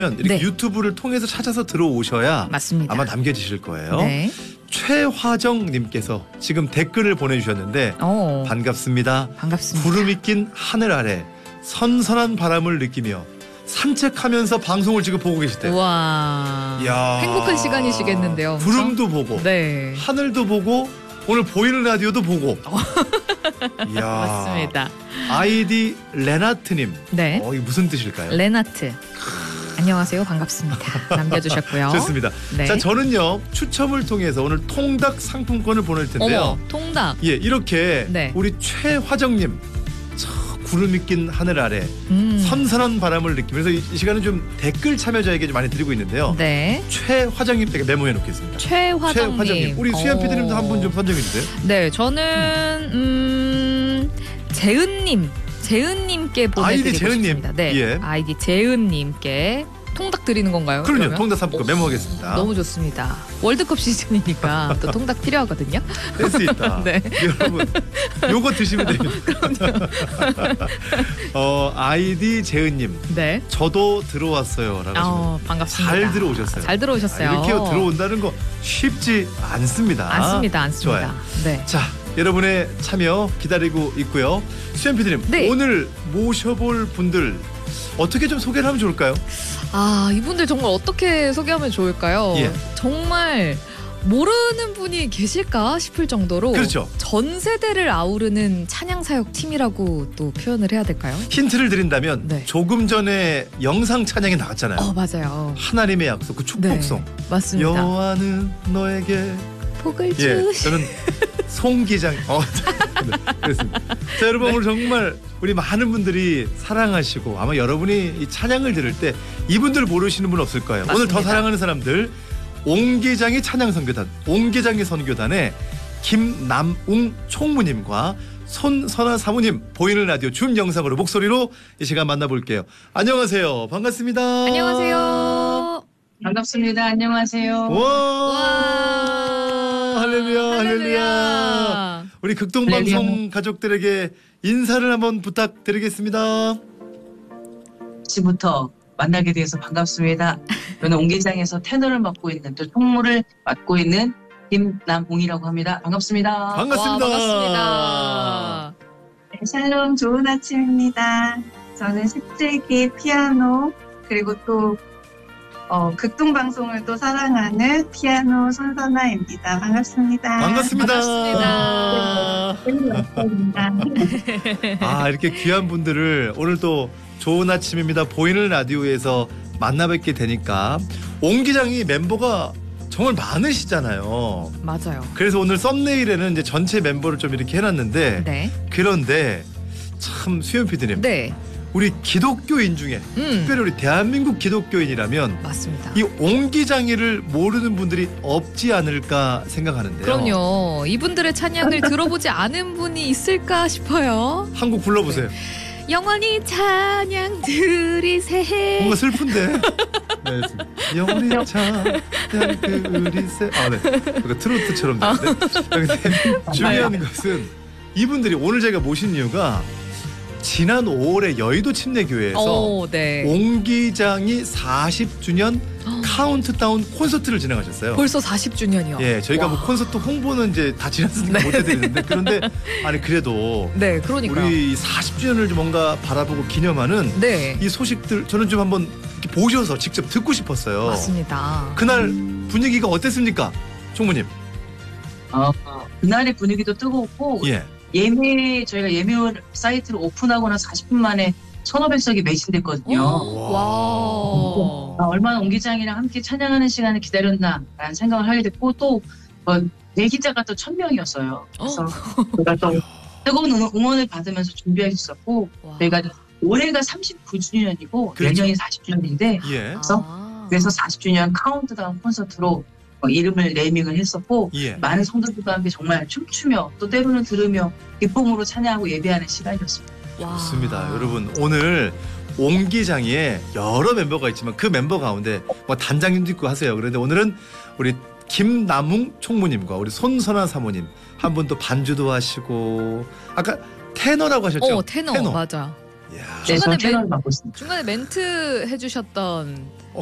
이렇게 네. 유튜브를 통해서 찾아서 들어오셔야 맞습니다. 아마 남겨지실 거예요. 네. 최화정님께서 지금 댓글을 보내주셨는데 반갑습니다. 반갑습니다. 구름이 낀 하늘 아래 선선한 바람을 느끼며 산책하면서 방송을 지금 보고 계시대요. 와. 이야. 행복한 시간이시겠는데요. 구름도 보고 네. 하늘도 보고 오늘 보이는 라디오도 보고. 이야. 맞습니다. 아이디 레나트님. 네. 이게 무슨 뜻일까요? 레나트. 안녕하세요. 반갑습니다. 남겨주셨고요. 좋습니다. 네. 자, 저는요 추첨을 통해서 오늘 통닭 상품권을 보낼 텐데요. 어머, 통닭. 예, 이렇게 네. 우리 최화정님 구름이 낀 하늘 아래 선선한 바람을 느끼면서 이 시간은 좀 댓글 참여자에게 좀 많이 드리고 있는데요. 네. 최화정님에게 메모해 놓겠습니다. 최화정님. 우리 수연 PD님도 한 분 좀 선정해 주세요. 네, 저는 재은님께 보내드리고 싶습니다. 네, 예. 아이디 재은님께 통닭 드리는 건가요? 그럼요. 그러면? 통닭 상품권 메모하겠습니다. 너무 좋습니다. 월드컵 시즌이니까 또 통닭 필요하거든요. 될 수 있다. 네. 여러분, 요거 드시면 됩니다. 아이디 재은님. 네. 저도 들어왔어요라고. 반갑습니다. 잘 들어오셨어요. 잘 들어오셨어요. 이렇게 들어온다는 거 쉽지 않습니다. 않습니다. 좋아요. 네. 자, 여러분의 참여 기다리고 있고요. 수연 PD님, 네. 오늘 모셔볼 분들 어떻게 좀 소개를 하면 좋을까요? 이분들 정말 어떻게 소개하면 좋을까요? 예. 정말 모르는 분이 계실까 싶을 정도로 그렇죠. 전 세대를 아우르는 찬양 사역 팀이라고 또 표현을 해야 될까요? 힌트를 드린다면 네. 조금 전에 영상 찬양이 나왔잖아요. 맞아요. 하나님의 약속, 그 축복송. 네, 맞습니다. 여호와는 너에게 복을 예, 주시. 저는 송기장. 네, 그렇습니다. 자, 여러분 오늘 정말 우리 많은 분들이 사랑하시고 아마 여러분이 이 찬양을 들을 때 이분들 모르시는 분 없을 거예요. 맞습니다. 오늘 더 사랑하는 사람들 옹기장의 찬양 선교단, 옹기장의 선교단의 김남웅 총무님과 손선아 사모님 보이는 라디오 줌 영상으로 목소리로 이 시간 만나볼게요. 안녕하세요. 반갑습니다. 안녕하세요. 반갑습니다. 안녕하세요. 와, 할렐루야, 할렐루야. 우리 극동방송 가족들에게 인사를 한번 부탁드리겠습니다. 지부터 만나게 돼서 반갑습니다. 저는 옹기장에서 테너를 맡고 있는 또 총무를 맡고 있는 김남웅이라고 합니다. 반갑습니다. 반갑습니다. 반갑습니다. 네, 샬롬 좋은 아침입니다. 저는 17기 피아노 그리고 또 극동방송을 또 사랑하는 피아노 손선아입니다. 반갑습니다. 반갑습니다. 반갑습니다. 이렇게 귀한 분들을 오늘 또 좋은 아침입니다. 보이는 라디오에서 만나뵙게 되니까 옹기장이 멤버가 정말 많으시잖아요. 맞아요. 그래서 오늘 썸네일에는 이제 전체 멤버를 좀 이렇게 해놨는데 네. 그런데 참 수연 PD님, 네. 우리 기독교인 중에 특별히 우리 대한민국 기독교인이라면 맞습니다. 이 옹기장이를 모르는 분들이 없지 않을까 생각하는데요. 그럼요. 이분들의 찬양을 들어보지 않은 분이 있을까 싶어요. 한 곡 불러보세요. 영원히 찬양 드리세. 뭔가 슬픈데. 네, 영원히 찬양 드리세. 네. 뭔가 트로트처럼 되는데. 근데 중요한 것은 이분들이 오늘 제가 모신 이유가 지난 5월에 여의도 침례교회에서 네. 옹기장이 40주년 카운트다운 콘서트를 진행하셨어요. 벌써 40주년이요. 예, 저희가 뭐 콘서트 홍보는 이제 다 지났으니까 네. 못 해드리는데 그런데 그래도 네, 그러니까요. 우리 40주년을 좀 뭔가 바라보고 기념하는 네. 이 소식들 저는 좀 한번 이렇게 보셔서 직접 듣고 싶었어요. 맞습니다. 그날 분위기가 어땠습니까, 총무님? 그날의 분위기도 뜨거웠고 예. 저희가 예매 사이트를 오픈하고 나서 40분 만에 1,500석이 매진됐거든요. 와. 얼마나 옹기장이랑 함께 찬양하는 시간을 기다렸나라는 생각을 하게 됐고 또 대기자가 또 1,000명이었어요. 그래서 저희가 또 뜨거운 응원을 받으면서 준비했었고 저희가 올해가 39주년이고 그렇죠. 내년이 40주년인데 예. 그래서 40주년 카운트다운 콘서트로 이름을 네이밍을 했었고 예. 많은 성도들과 함께 정말 춤추며 또 때로는 들으며 기쁨으로 찬양하고 예배하는 시간이었습니다. 좋습니다. 여러분 오늘 옹기장에 여러 멤버가 있지만 그 멤버 가운데 뭐 단장님도 있고 하세요. 그런데 오늘은 우리 김남웅 총무님과 우리 손선아 사모님 한 분 또 반주도 하시고 아까 테너라고 하셨죠? 테너. 맞아. 야. 네, 저는 중간에 테너를 맡고 있습니다. 중간에 멘트 해주셨던